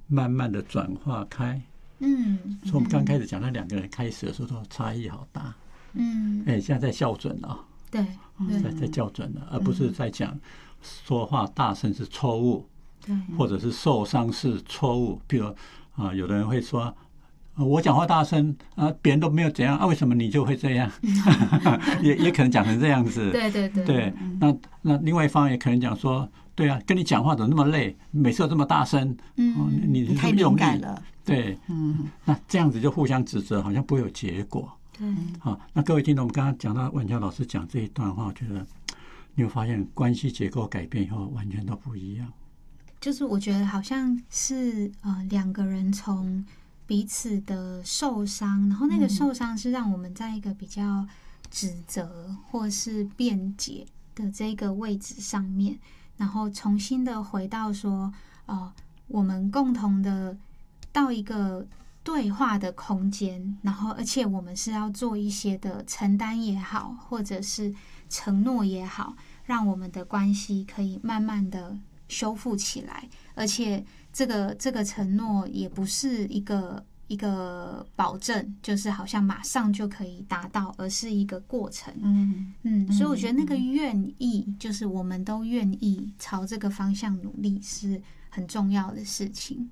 慢慢的转化开。所以我们刚开始讲那两个人开始的时候都差异好大。现在在校准了。 对， 在校准了，而不是在讲说话大声是错误，或者是受伤是错误。比如有的人会说，我讲话大声别人都没有怎样为什么你就会这样？也可能讲成这样子。对，那另外一方也可能讲说，对啊，跟你讲话怎么那么累？每次都这么大声，你太敏感了。 对，那这样子就互相指责，好像不会有结果。那各位听众，我们刚刚讲到婉乔老师讲这一段话，我觉得你有发现关系结构改变以后，完全都不一样。 就是我觉得好像是两个人从彼此的受伤，然后那个受伤是让我们在一个比较指责或是辩解的这个位置上面，然后重新的回到说，我们共同的到一个对话的空间，然后而且我们是要做一些的承担也好，或者是承诺也好，让我们的关系可以慢慢的修复起来。而且这个承诺也不是一个保证，就是好像马上就可以达到，而是一个过程。所以我觉得那个愿意，就是我们都愿意朝这个方向努力，是很重要的事情。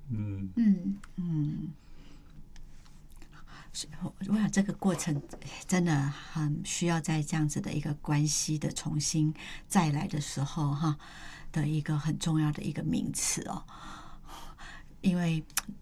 我想这个过程真的很需要在这样子的一个关系的重新再来的时候的一个很重要的一个名词因为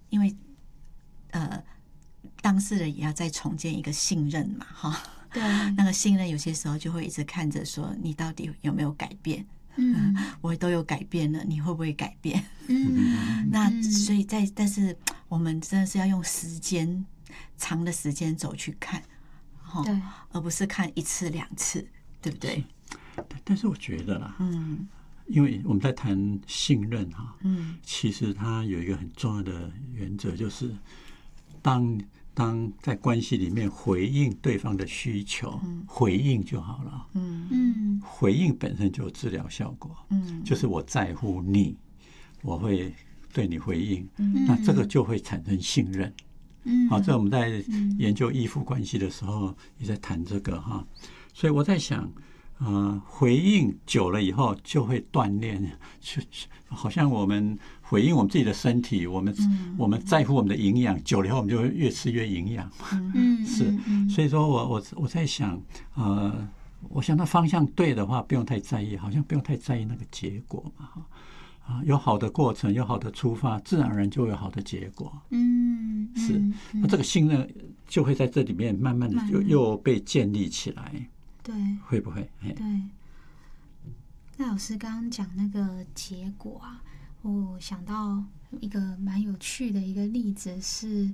当事人也要再重建一个信任嘛对， 那个信任有些时候就会一直看着说你到底有没有改变。我都有改变了，你会不会改变？那所以但是我们真的是要用长的时间走去看，而不是看一次两次，对不对？ 但是我觉得啦，因为我们在谈信任其实它有一个很重要的原则，就是当在关系里面回应对方的需求，回应就好了。回应本身就有治疗效果。就是我在乎你，我会对你回应，那这个就会产生信任。这我们在研究依附关系的时候也在谈这个所以我在想，回应久了以后就会锻炼，好像我们回应我们自己的身体，我们在乎我们的营养，久了以后我们就会越吃越营养。是，所以说我在想，我想那方向对的话，不用太在意，好像不用太在意那个结果嘛。有好的过程，有好的出发，自然而然就会有好的结果。是，那这个信任就会在这里面慢慢的又被建立起来。 对， 会不会？ 对。那老师刚刚讲那个结果我想到一个蛮有趣的一个例子是，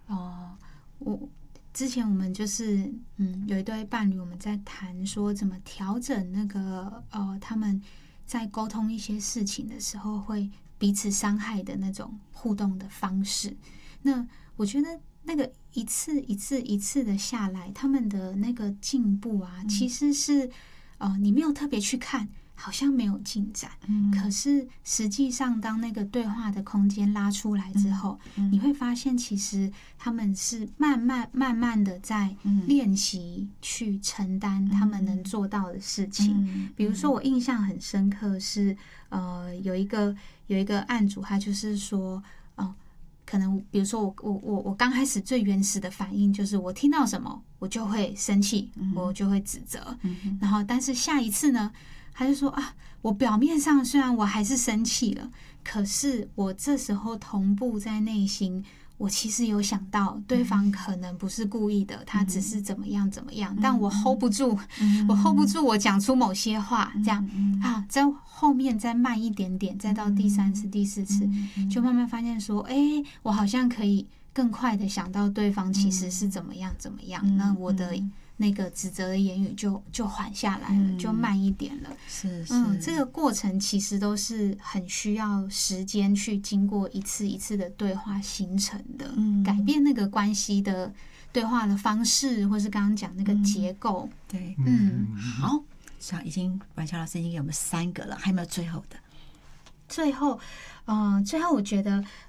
之前我们就是有一对伴侣，我们在谈说怎么调整那个他们在沟通一些事情的时候会彼此伤害的那种互动的方式。那我觉得那个一次一次的下来，他们的那个进步其实是你没有特别去看，好像没有进展，可是实际上当那个对话的空间拉出来之后，你会发现其实他们是慢慢的在练习去承担他们能做到的事情。比如说我印象很深刻是有一个案主，他就是说可能比如说我刚开始最原始的反应就是我听到什么我就会生气，我就会指责，然后但是下一次呢他就说我表面上虽然我还是生气了，可是我这时候同步在内心，我其实有想到对方可能不是故意的，他只是怎么样，但我 hold 不住，我讲出某些话，这样在后面再慢一点点，再到第3次、第4次，就慢慢发现说，我好像可以更快的想到对方其实是怎么样，那我的那个指责的言语就缓下来了，就慢一点了。 是这个过程其实都是很需要时间去经过一次一次的对话形成的，改变那个关系的对话的方式，或是刚刚讲那个结构。 对，好，婉乔老师已经给我们3个了，还有没有最后的？ 最后我觉得